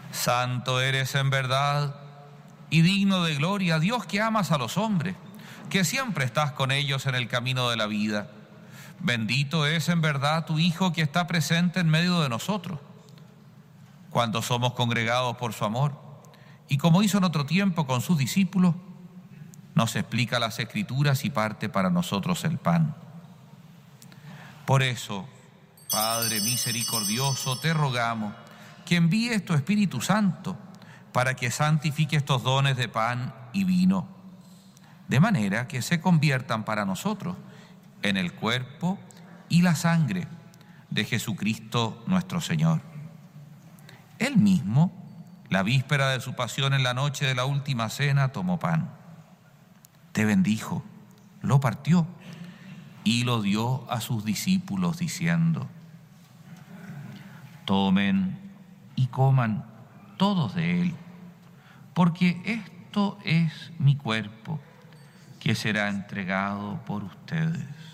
Santo eres en verdad y digno de gloria, Dios que amas a los hombres, que siempre estás con ellos en el camino de la vida. Bendito es en verdad tu Hijo que está presente en medio de nosotros, cuando somos congregados por su amor, y como hizo en otro tiempo con sus discípulos, nos explica las Escrituras y parte para nosotros el pan. Por eso, Padre misericordioso, te rogamos que envíes tu Espíritu Santo para que santifique estos dones de pan y vino, de manera que se conviertan para nosotros en el cuerpo y la sangre de Jesucristo nuestro Señor. Él mismo, la víspera de su pasión en la noche de la última cena, tomó pan, te bendijo, lo partió y lo dio a sus discípulos diciendo: tomen y coman todos de él, porque esto es mi cuerpo que será entregado por ustedes.